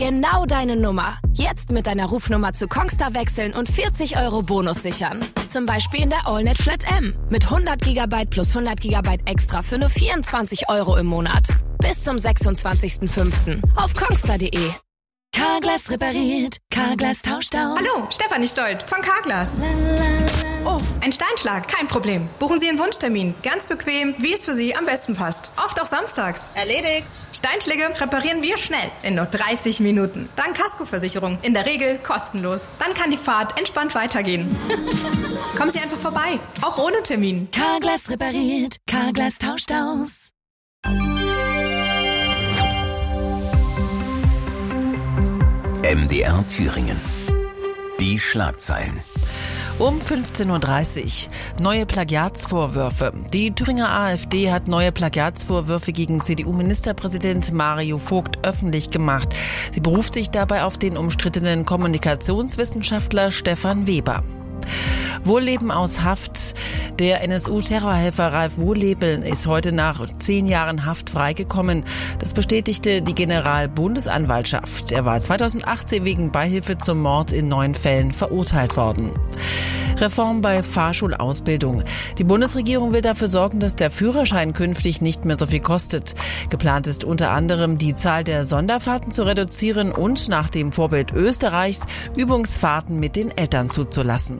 Genau deine Nummer. Jetzt mit deiner Rufnummer zu Kongstar wechseln und 40 € Bonus sichern. Zum Beispiel in der AllNet Flat M. Mit 100 GB plus 100 GB extra für nur 24 € im Monat. Bis zum 26.05. auf kongstar.de. Carglass repariert, Carglass tauscht aus. Hallo, Stefanie Stolt von Carglass. Oh, ein Steinschlag, kein Problem. Buchen Sie Ihren Wunschtermin, ganz bequem, wie es für Sie am besten passt. Oft auch samstags. Erledigt. Steinschläge reparieren wir schnell, in nur 30 Minuten. Dank Kaskoversicherung, in der Regel kostenlos. Dann kann die Fahrt entspannt weitergehen. Kommen Sie einfach vorbei, auch ohne Termin. Carglass repariert, Carglass tauscht aus. MDR Thüringen. Die Schlagzeilen. Um 15.30 Uhr. Neue Plagiatsvorwürfe. Die Thüringer AfD hat neue Plagiatsvorwürfe gegen CDU-Ministerpräsident Mario Vogt öffentlich gemacht. Sie beruft sich dabei auf den umstrittenen Kommunikationswissenschaftler Stefan Weber. Wohlleben aus Haft. Der NSU-Terrorhelfer Ralf Wohlleben ist heute nach 10 Jahren Haft freigekommen. Das bestätigte die Generalbundesanwaltschaft. Er war 2018 wegen Beihilfe zum Mord in 9 Fällen verurteilt worden. Reform bei Fahrschulausbildung. Die Bundesregierung will dafür sorgen, dass der Führerschein künftig nicht mehr so viel kostet. Geplant ist unter anderem, die Zahl der Sonderfahrten zu reduzieren und nach dem Vorbild Österreichs Übungsfahrten mit den Eltern zuzulassen.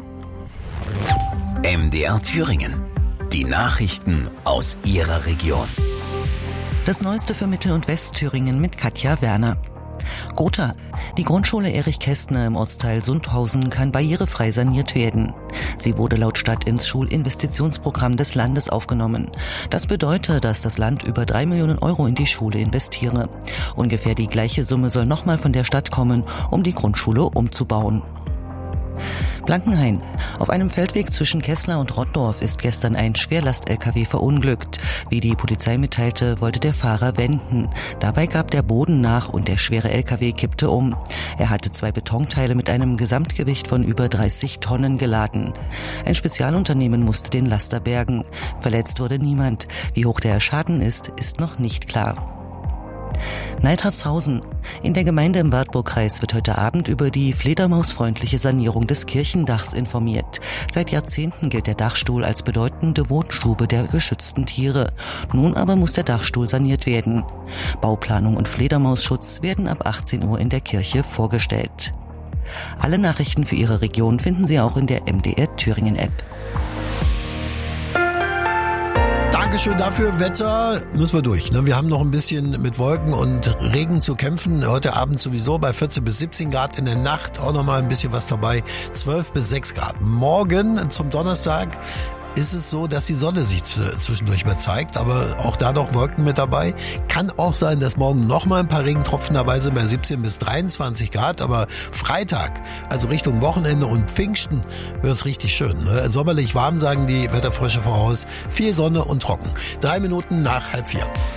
MDR Thüringen. Die Nachrichten aus Ihrer Region. Das Neueste für Mittel- und Westthüringen mit Katja Werner. Gotha. Die Grundschule Erich Kästner im Ortsteil Sundhausen kann barrierefrei saniert werden. Sie wurde laut Stadt ins Schulinvestitionsprogramm des Landes aufgenommen. Das bedeutet, dass das Land über 3 Millionen € in die Schule investiere. Ungefähr die gleiche Summe soll nochmal von der Stadt kommen, um die Grundschule umzubauen. Blankenhain. Auf einem Feldweg zwischen Kessler und Rottdorf ist gestern ein Schwerlast-LKW verunglückt. Wie die Polizei mitteilte, wollte der Fahrer wenden. Dabei gab der Boden nach und der schwere LKW kippte um. Er hatte 2 Betonteile mit einem Gesamtgewicht von über 30 Tonnen geladen. Ein Spezialunternehmen musste den Laster bergen. Verletzt wurde niemand. Wie hoch der Schaden ist, ist noch nicht klar. Neidhartshausen. In der Gemeinde im Wartburgkreis wird heute Abend über die fledermausfreundliche Sanierung des Kirchendachs informiert. Seit Jahrzehnten gilt der Dachstuhl als bedeutende Wohnstube der geschützten Tiere. Nun aber muss der Dachstuhl saniert werden. Bauplanung und Fledermausschutz werden ab 18 Uhr in der Kirche vorgestellt. Alle Nachrichten für Ihre Region finden Sie auch in der MDR Thüringen App. Dankeschön dafür. Wetter müssen wir durch. Wir haben noch ein bisschen mit Wolken und Regen zu kämpfen. Heute Abend sowieso bei 14 bis 17 Grad. In der Nacht auch noch mal ein bisschen was dabei. 12 bis 6 Grad. Morgen zum Donnerstag ist es so, dass die Sonne sich zwischendurch mal zeigt, aber auch da noch Wolken mit dabei. Kann auch sein, dass morgen noch mal ein paar Regentropfen dabei sind bei 17 bis 23 Grad, aber Freitag, also Richtung Wochenende und Pfingsten, wird es richtig schön. Sommerlich warm, sagen die Wetterfrösche voraus. Viel Sonne und trocken. 3 Minuten nach 3:30.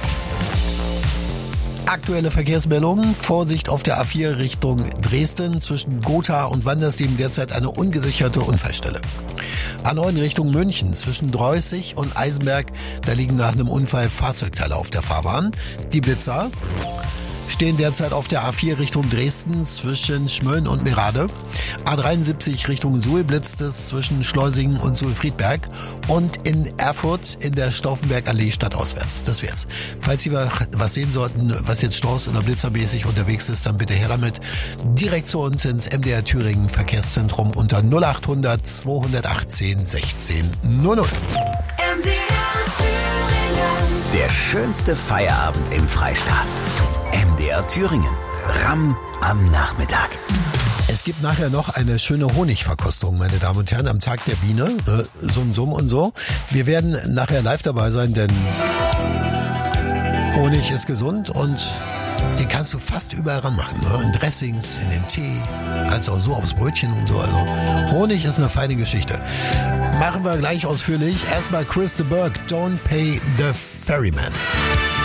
Aktuelle Verkehrsmeldungen. Vorsicht auf der A4 Richtung Dresden. Zwischen Gotha und Wandersleben derzeit eine ungesicherte Unfallstelle. A9 Richtung München. Zwischen Dreußig und Eisenberg. Da liegen nach einem Unfall Fahrzeugteile auf der Fahrbahn. Die Blitzer stehen derzeit auf der A4 Richtung Dresden zwischen Schmölln und Merade. A73 Richtung Suhl blitzt es zwischen Schleusingen und Suhl-Friedberg. Und in Erfurt in der Stauffenbergallee stadtauswärts. Das wär's. Falls Sie was sehen sollten, was jetzt Staus- oder blitzermäßig unterwegs ist, dann bitte her damit. Direkt zu uns ins MDR Thüringen Verkehrszentrum unter 0800 218 16 00. MDR Thüringen. Der schönste Feierabend im Freistaat. MDR Thüringen. Ramm am Nachmittag. Es gibt nachher noch eine schöne Honigverkostung, meine Damen und Herren, am Tag der Biene. Summ und so. Wir werden nachher live dabei sein, denn Honig ist gesund und den kannst du fast überall ranmachen. In Dressings, in den Tee, kannst du auch so aufs Brötchen und so. Also Honig ist eine feine Geschichte. Machen wir gleich ausführlich. Erstmal Chris de Burgh, Don't Pay the Ferryman.